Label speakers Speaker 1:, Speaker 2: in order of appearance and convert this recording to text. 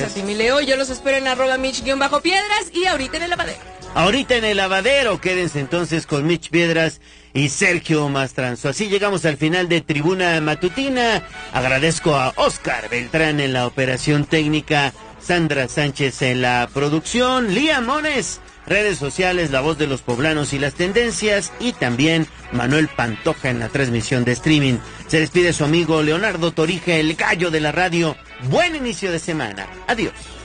Speaker 1: así, mi Leo. Yo los espero en @Mitch_Piedras y ahorita en el lavadero.
Speaker 2: Ahorita en el lavadero, quédense entonces con Mitch Piedras y Sergio Mastranzo. Así llegamos al final de Tribuna Matutina. Agradezco a Oscar Beltrán en la operación técnica, Sandra Sánchez en la producción, Lía Mones, redes sociales, la voz de los poblanos y las tendencias, y también Manuel Pantoja en la transmisión de streaming. Se despide su amigo Leonardo Torija, el gallo de la radio. Buen inicio de semana. Adiós.